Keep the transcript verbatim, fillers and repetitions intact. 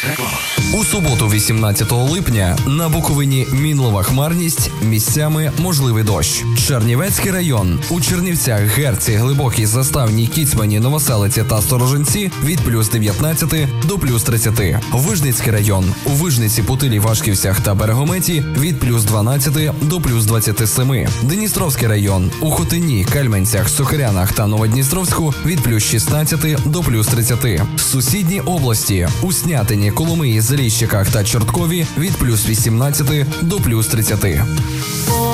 У суботу, вісімнадцятого липня, на Буковині мінлива хмарність, місцями можливий дощ. Чернівецький район. У Чернівцях, Герці, Глибокій, Заставній, Кіцмані, Новоселиці та Сторожинці від плюс дев'ятнадцяти до плюс тридцяти. Вижницький район. У Вижниці, Путилі, Вашківцях та Берегометі від плюс дванадцяти до плюс двадцяти семи. Дністровський район. У Хотині, Кельменцях, Сокирянах та Новодністровську від плюс шістнадцяти до плюс тридцяти. Сусідні області. У Снятині, Коломиї, Заліщиках та Чорткові від плюс вісімнадцяти до плюс тридцяти.